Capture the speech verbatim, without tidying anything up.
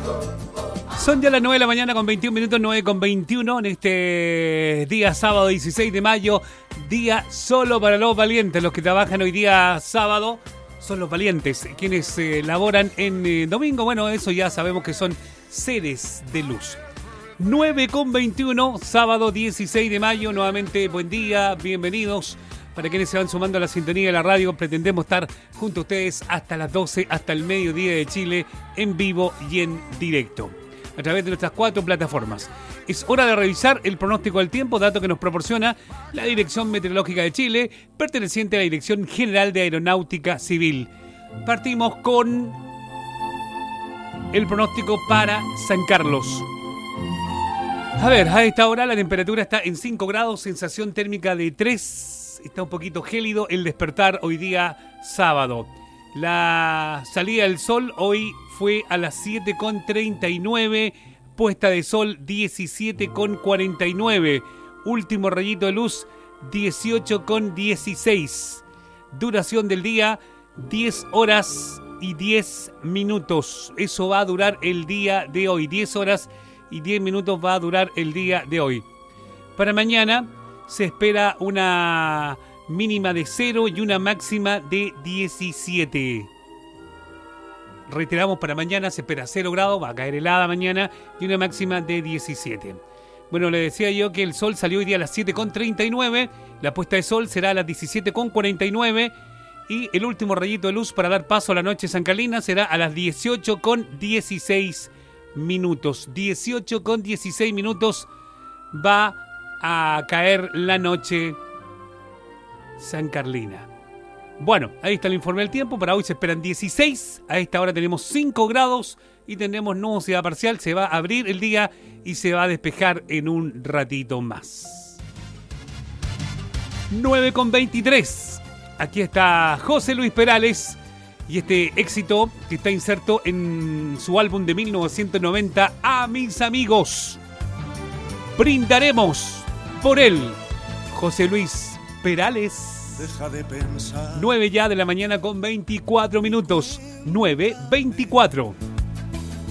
Son ya las nueve de la mañana con veintiún minutos, nueve con veintiuno en este día sábado dieciséis de mayo, día solo para los valientes. Los que trabajan hoy día sábado son los valientes, quienes eh, laboran en eh, domingo. Bueno, eso ya sabemos que son seres de luz. nueve con veintiuno, sábado dieciséis de mayo, nuevamente buen día, bienvenidos. Para quienes se van sumando a la sintonía de la radio, pretendemos estar junto a ustedes hasta las doce, hasta el mediodía de Chile, en vivo y en directo, a través de nuestras cuatro plataformas. Es hora de revisar el pronóstico del tiempo, dato que nos proporciona la Dirección Meteorológica de Chile, perteneciente a la Dirección General de Aeronáutica Civil. Partimos con el pronóstico para San Carlos. A ver, a esta hora la temperatura está en cinco grados, sensación térmica de tres. Está un poquito gélido el despertar hoy día sábado. La salida del sol hoy fue a las siete con treinta y nueve, puesta de sol diecisiete con cuarenta y nueve, último rayito de luz dieciocho con dieciséis, duración del día diez horas y diez minutos. Eso va a durar el día de hoy, diez horas y diez minutos va a durar el día de hoy. Para mañana se espera una mínima de cero y una máxima de diecisiete. Reiteramos, para mañana se espera cero grados, va a caer helada mañana, y una máxima de diecisiete. Bueno, le decía yo que el sol salió hoy día a las siete con treinta y nueve, la puesta de sol será a las diecisiete con cuarenta y nueve, y el último rayito de luz para dar paso a la noche sancarlina será a las dieciocho con dieciséis minutos. dieciocho con dieciséis minutos va a caer la noche sancarlina. Bueno, ahí está el informe del tiempo. Para hoy se esperan dieciséis. A esta hora tenemos cinco grados y tendremos nubosidad parcial. Se va a abrir el día y se va a despejar en un ratito más. nueve con veintitrés. Aquí está José Luis Perales y este éxito que está inserto en su álbum de mil novecientos noventa, A Mis Amigos. Brindaremos por él, José Luis Perales. Deja de pensar. nueve ya de la mañana con veinticuatro minutos. nueve veinticuatro.